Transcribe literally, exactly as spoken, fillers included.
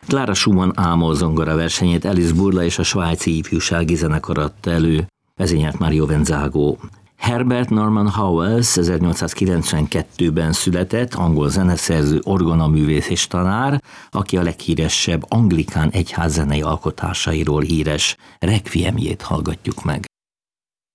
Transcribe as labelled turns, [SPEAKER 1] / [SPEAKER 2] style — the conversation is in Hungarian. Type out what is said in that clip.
[SPEAKER 1] Clara Schumann ámol zongora versenyét Alice Burla és a svájci ifjúsági zenekar adta elő, vezényelt Mario Venzago. Herbert Norman Howells ezernyolcszázkilencvenkettőben született, angol zeneszerző, orgonaművész és tanár, aki a leghíresebb anglikán egyház zenei alkotásairól híres. Requiemjét hallgatjuk meg.